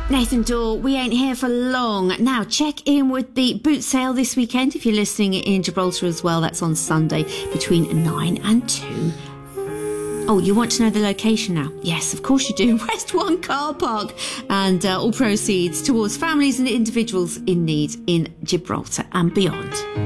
Nathan Dawe, we ain't here for long. Now, check in with the boot sale this weekend. If you're listening in Gibraltar as well, that's on Sunday between 9 and 2. Oh, you want to know the location now? Yes, of course you do. West 1 Car Park. And all proceeds towards families and individuals in need in Gibraltar and beyond.